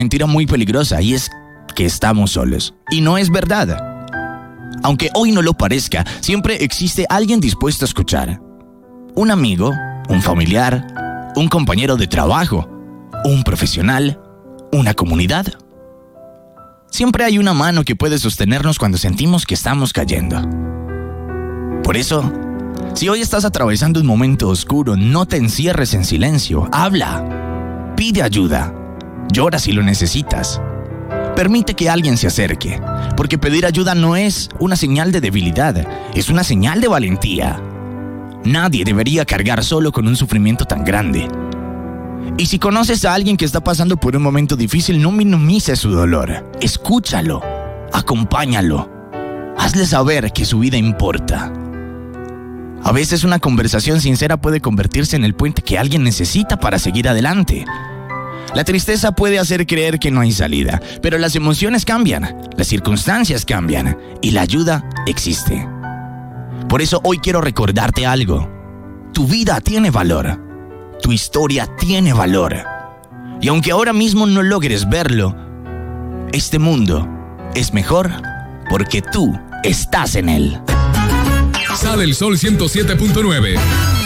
mentira muy peligrosa y es que estamos solos. Y no es verdad. Aunque hoy no lo parezca, siempre existe alguien dispuesto a escuchar. Un amigo, un familiar, un compañero de trabajo, un profesional, una comunidad. Siempre hay una mano que puede sostenernos cuando sentimos que estamos cayendo. Por eso, si hoy estás atravesando un momento oscuro, no te encierres en silencio. Habla, pide ayuda, llora si lo necesitas. Permite que alguien se acerque, porque pedir ayuda no es una señal de debilidad, es una señal de valentía. Nadie debería cargar solo con un sufrimiento tan grande. Y si conoces a alguien que está pasando por un momento difícil, no minimices su dolor. Escúchalo, acompáñalo, hazle saber que su vida importa. A veces una conversación sincera puede convertirse en el puente que alguien necesita para seguir adelante. La tristeza puede hacer creer que no hay salida, pero las emociones cambian, las circunstancias cambian y la ayuda existe. Por eso hoy quiero recordarte algo. Tu vida tiene valor, tu historia tiene valor. Y aunque ahora mismo no logres verlo, este mundo es mejor porque tú estás en él. Sale el Sol 107.9.